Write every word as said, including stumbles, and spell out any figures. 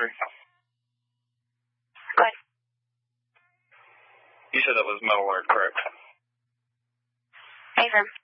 history. Go ahead. You said that was Metal Alert, correct? Affirm.